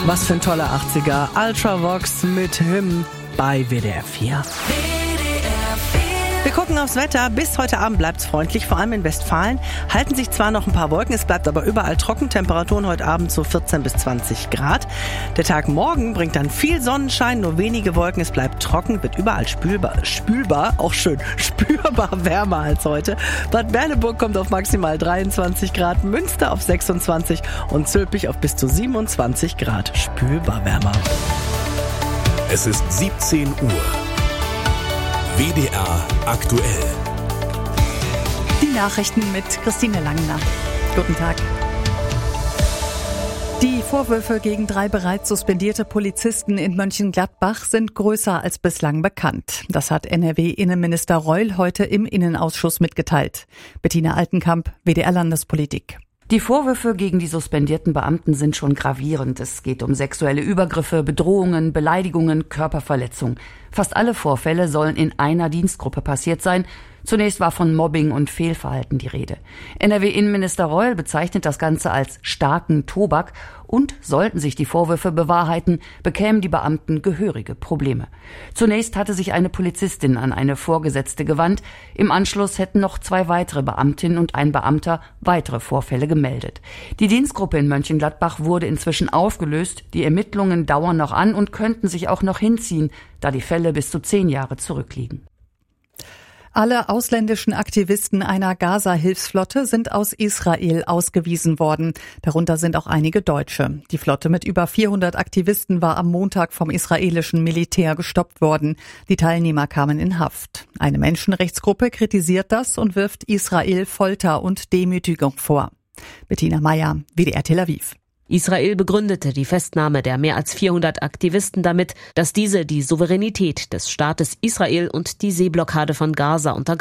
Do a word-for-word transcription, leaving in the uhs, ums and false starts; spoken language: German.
Was für ein toller achtziger. Ultravox mit Hymn bei W D R vier. Wir gucken aufs Wetter. Bis heute Abend bleibt es freundlich, vor allem in Westfalen. Halten sich zwar noch ein paar Wolken, es bleibt aber überall trocken. Temperaturen heute Abend so vierzehn bis zwanzig Grad. Der Tag morgen bringt dann viel Sonnenschein, nur wenige Wolken. Es bleibt trocken, wird überall spülbar, spülbar, auch schön, spürbar wärmer als heute. Bad Berleburg kommt auf maximal dreiundzwanzig Grad, Münster auf sechsundzwanzig und Zülpich auf bis zu siebenundzwanzig Grad. Spürbar wärmer. Es ist siebzehn Uhr. W D R aktuell. Die Nachrichten mit Christine Langner. Guten Tag. Die Vorwürfe gegen drei bereits suspendierte Polizisten in Mönchengladbach sind größer als bislang bekannt. Das hat N R W-Innenminister Reul heute im Innenausschuss mitgeteilt. Bettina Altenkamp, W D R Landespolitik. Die Vorwürfe gegen die suspendierten Beamten sind schon gravierend. Es geht um sexuelle Übergriffe, Bedrohungen, Beleidigungen, Körperverletzung. Fast alle Vorfälle sollen in einer Dienstgruppe passiert sein. Zunächst war von Mobbing und Fehlverhalten die Rede. N R W-Innenminister Reul bezeichnet das Ganze als starken Tobak und sollten sich die Vorwürfe bewahrheiten, bekämen die Beamten gehörige Probleme. Zunächst hatte sich eine Polizistin an eine Vorgesetzte gewandt. Im Anschluss hätten noch zwei weitere Beamtinnen und ein Beamter weitere Vorfälle gemeldet. Die Dienstgruppe in Mönchengladbach wurde inzwischen aufgelöst. Die Ermittlungen dauern noch an und könnten sich auch noch hinziehen, da die Fälle bis zu zehn Jahre zurückliegen. Alle ausländischen Aktivisten einer Gaza-Hilfsflotte sind aus Israel ausgewiesen worden. Darunter sind auch einige Deutsche. Die Flotte mit über vierhundert Aktivisten war am Montag vom israelischen Militär gestoppt worden. Die Teilnehmer kamen in Haft. Eine Menschenrechtsgruppe kritisiert das und wirft Israel Folter und Demütigung vor. Bettina Meyer, W D R Tel Aviv. Israel begründete die Festnahme der mehr als vierhundert Aktivisten damit, dass diese die Souveränität des Staates Israel und die Seeblockade von Gaza untergraben.